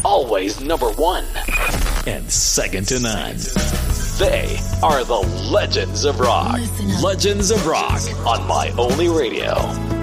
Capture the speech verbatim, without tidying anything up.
always number one and second to none. They are the Legends of Rock. Legends of Rock on My Only Radio.